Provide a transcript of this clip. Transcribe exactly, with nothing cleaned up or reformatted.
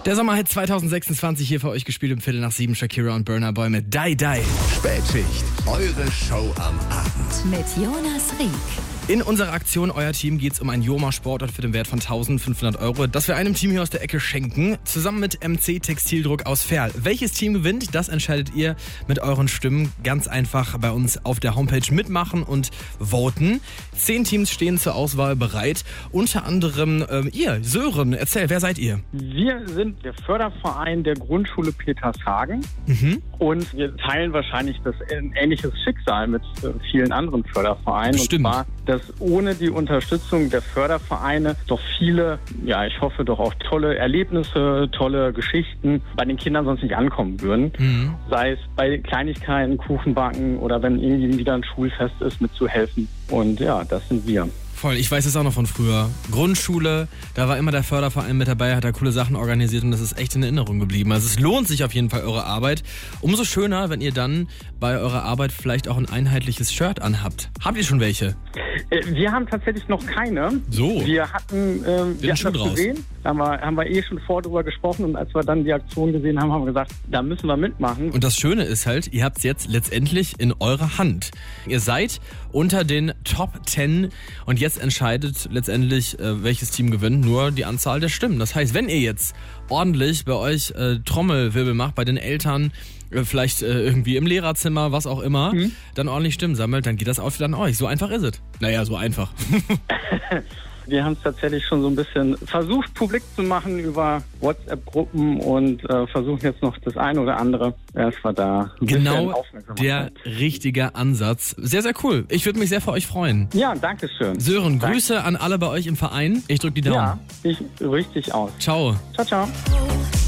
Der Sommerhit zwanzig sechsundzwanzig hier für euch gespielt um Viertel nach sieben. Shakira und Burna Boy mit Die Die. Spätschicht, eure Show am Abend. Mit Jonas Rieck. In unserer Aktion Euer Team geht es um ein Joma-Sportart für den Wert von eintausendfünfhundert Euro, das wir einem Team hier aus der Ecke schenken, zusammen mit M C Textildruck aus Verl. Welches Team gewinnt, das entscheidet ihr mit euren Stimmen. Ganz einfach bei uns auf der Homepage mitmachen und voten. Zehn Teams stehen zur Auswahl bereit. Unter anderem ähm, ihr, Sören, erzähl, wer seid ihr? Wir sind der Förderverein der Grundschule Petershagen Mhm. und wir teilen wahrscheinlich das ein ähnliches Schicksal mit äh, vielen anderen Fördervereinen. Stimmt. Und zwar, dass ohne die Unterstützung der Fördervereine doch viele, ja, ich hoffe doch auch tolle Erlebnisse, tolle Geschichten bei den Kindern sonst nicht ankommen würden. Mhm. Sei es bei Kleinigkeiten, Kuchenbacken oder wenn irgendwie wieder ein Schulfest ist, mitzuhelfen. Und ja, das sind wir. Voll, ich weiß es auch noch von früher. Grundschule, da war immer der Förderverein mit dabei, hat da coole Sachen organisiert und das ist echt in Erinnerung geblieben. Also es lohnt sich auf jeden Fall eure Arbeit. Umso schöner, wenn ihr dann bei eurer Arbeit vielleicht auch ein einheitliches Shirt anhabt. Habt ihr schon welche? Äh, Wir haben tatsächlich noch keine. So. Wir hatten, ähm, wir Schuh hatten das draus. gesehen, da haben wir, haben wir eh schon vor drüber gesprochen und als wir dann die Aktion gesehen haben, haben wir gesagt, da müssen wir mitmachen. Und das Schöne ist halt, ihr habt es jetzt letztendlich in eurer Hand. Ihr seid unter den Top zehn und jetzt entscheidet letztendlich, äh, welches Team gewinnt, nur die Anzahl der Stimmen. Das heißt, wenn ihr jetzt ordentlich bei euch äh, Trommelwirbel macht, bei den Eltern, äh, vielleicht äh, irgendwie im Lehrerzimmer, was auch immer, Mhm. dann ordentlich Stimmen sammelt, dann geht das auch wieder an euch. So einfach ist es. Naja, so einfach. Wir haben es tatsächlich schon so ein bisschen versucht, publik zu machen über WhatsApp-Gruppen und äh, versuchen jetzt noch das eine oder andere, dass wir da ein bisschen Genau Aufmerksamkeit der haben. richtige Ansatz. Sehr, sehr cool. Ich würde mich sehr für euch freuen. Ja, danke schön. Sören, Danke. Grüße an alle bei euch im Verein. Ich drücke die Daumen. Ja, ich richtig aus. Ciao. Ciao, ciao.